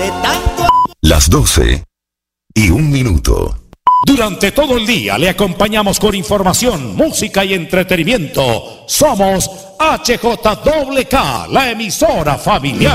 De tanto... Las 12:01. Durante todo el día le acompañamos con información, música y entretenimiento. Somos HJWK, la emisora familiar.